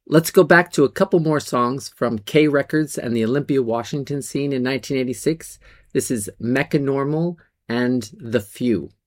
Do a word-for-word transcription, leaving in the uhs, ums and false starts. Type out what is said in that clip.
Let's go back to a couple more songs from K Records and the Olympia, Washington scene in nineteen eighty-six. This is Mechanormal and The Few.